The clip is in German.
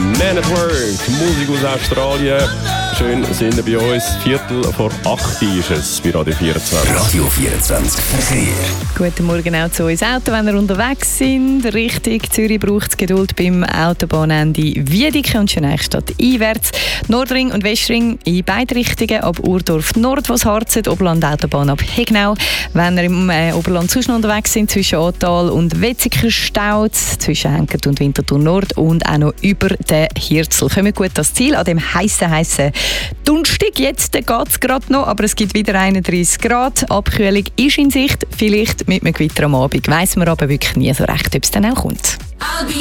Man at Work, Musik aus Australien. Schön sind ihr bei uns. 7:45 ist es bei Radio 24. Radio 24 Verkehr. Guten Morgen auch zu uns Auto, wenn ihr unterwegs sind. Richtung Zürich braucht es Geduld beim Autobahnende Wiedeke und Schöneichstadt einwärts. Nordring und Westring in beide Richtungen, ab Urdorf Nord, was harzt, Oberland Autobahn ab Hegnau. Wenn ihr im Oberland sonst noch unterwegs sind, zwischen Atal und Wetzikon staut, zwischen Henkert und Winterthur Nord und auch noch über den Hirzel. Kommen gut das Ziel an dem heissen Donnerstag. Jetzt geht es gerade noch, aber es gibt wieder 31 Grad. Abkühlung ist in Sicht, vielleicht mit einem Gewitter am Abend. Weiss man aber wirklich nie so recht, ob es dann auch kommt.